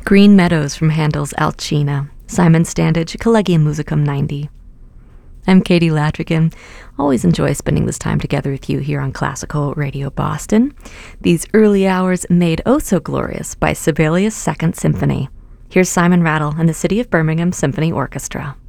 Green Meadows from Handel's Alcina, Simon Standage, Collegium Musicum 90. I'm Katie Ladrigan. Always enjoy spending this time together with you here on Classical Radio Boston. These early hours made oh so glorious by Sibelius' Second Symphony. Here's Simon Rattle and the City of Birmingham Symphony Orchestra.